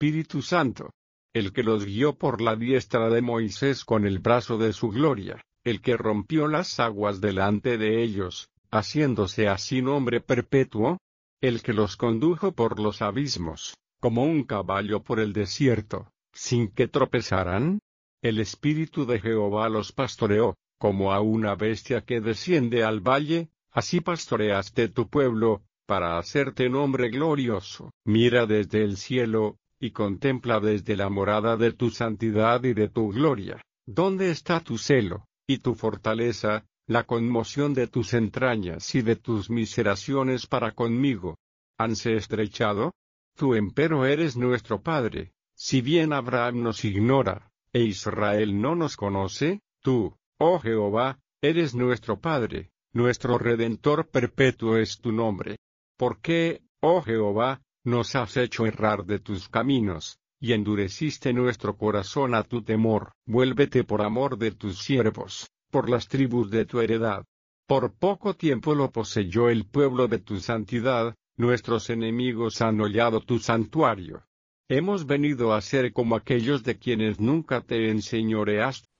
Espíritu Santo, el que los guió por la diestra de Moisés con el brazo de su gloria, el que rompió las aguas delante de ellos, haciéndose así nombre perpetuo, el que los condujo por los abismos, como un caballo por el desierto, sin que tropezaran. El Espíritu de Jehová los pastoreó, como a una bestia que desciende al valle, así pastoreaste tu pueblo, para hacerte nombre glorioso. Mira desde el cielo, y contempla desde la morada de tu santidad y de tu gloria. ¿Dónde está tu celo, y tu fortaleza, la conmoción de tus entrañas y de tus miseraciones para conmigo? ¿Hanse estrechado? Tú empero eres nuestro Padre, si bien Abraham nos ignora, e Israel no nos conoce, tú, oh Jehová, eres nuestro Padre, nuestro Redentor perpetuo es tu nombre. ¿Por qué, oh Jehová, nos has hecho errar de tus caminos, y endureciste nuestro corazón a tu temor? Vuélvete por amor de tus siervos, por las tribus de tu heredad. Por poco tiempo lo poseyó el pueblo de tu santidad, nuestros enemigos han hollado tu santuario. Hemos venido a ser como aquellos de quienes nunca te enseñoreaste.